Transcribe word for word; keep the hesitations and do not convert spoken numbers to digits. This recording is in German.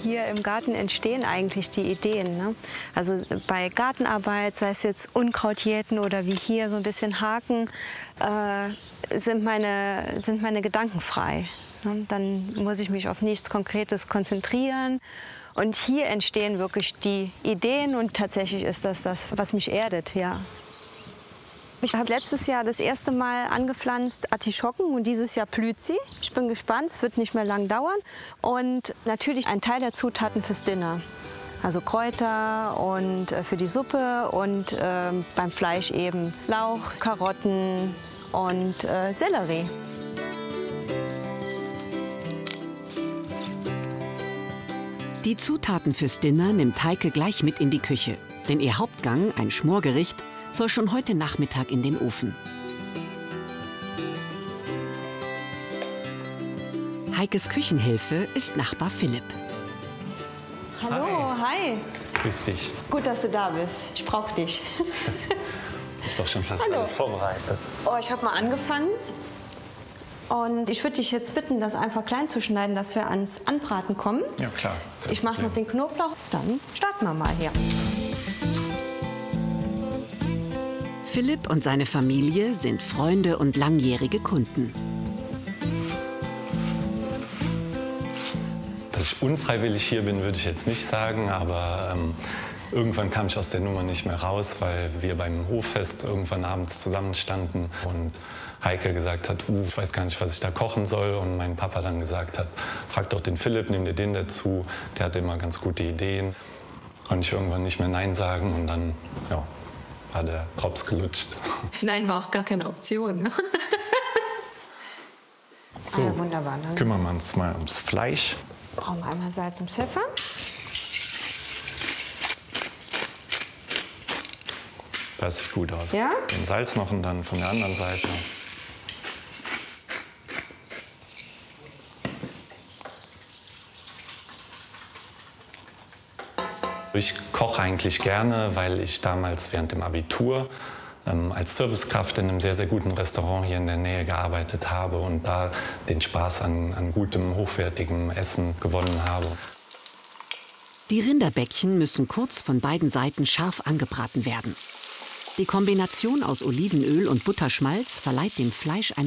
hier im Garten entstehen eigentlich die Ideen, ne? Also bei Gartenarbeit, sei es jetzt Unkrautjäten oder wie hier so ein bisschen Haken, äh, sind, meine, sind meine Gedanken frei. Ne? Dann muss ich mich auf nichts Konkretes konzentrieren. Und hier entstehen wirklich die Ideen und tatsächlich ist das das, was mich erdet, ja. Ich habe letztes Jahr das erste Mal angepflanzt Artischocken und dieses Jahr blüht sie. Ich bin gespannt, es wird nicht mehr lang dauern. Und natürlich ein Teil der Zutaten fürs Dinner. Also Kräuter und äh, für die Suppe und äh, beim Fleisch eben Lauch, Karotten und äh, Sellerie. Die Zutaten fürs Dinner nimmt Heike gleich mit in die Küche. Denn ihr Hauptgang, ein Schmorgericht, soll schon heute Nachmittag in den Ofen. Heikes Küchenhilfe ist Nachbar Philipp. Hallo, hi. hi. Grüß dich. Gut, dass du da bist. Ich brauche dich. Ist doch schon fast Hallo. alles vorbereitet. Oh, ich habe mal angefangen. Und ich würde dich jetzt bitten, das einfach klein zu schneiden, dass wir ans Anbraten kommen. Ja, klar. Ich mache noch den Knoblauch. Dann starten wir mal hier. Philipp und seine Familie sind Freunde und langjährige Kunden. Dass ich unfreiwillig hier bin, würde ich jetzt nicht sagen, aber ähm, irgendwann kam ich aus der Nummer nicht mehr raus, weil wir beim Hoffest irgendwann abends zusammenstanden und Heike gesagt hat, uh, ich weiß gar nicht, was ich da kochen soll, und mein Papa dann gesagt hat, frag doch den Philipp, nimm dir den dazu, der hat immer ganz gute Ideen. Konnte ich irgendwann nicht mehr Nein sagen und dann, ja, war der Drops gelutscht. Nein, war auch gar keine Option. Ne? So, ah, ja, wunderbar. Dann kümmern wir uns mal ums Fleisch. brauchen wir einmal Salz und Pfeffer. Das sieht gut aus. Ja? Den Salz noch und dann von der anderen Seite. Ich koche eigentlich gerne, weil ich damals während dem Abitur ähm, als Servicekraft in einem sehr, sehr guten Restaurant hier in der Nähe gearbeitet habe und da den Spaß an, an gutem, hochwertigem Essen gewonnen habe. Die Rinderbäckchen müssen kurz von beiden Seiten scharf angebraten werden. Die Kombination aus Olivenöl und Butterschmalz verleiht dem Fleisch ein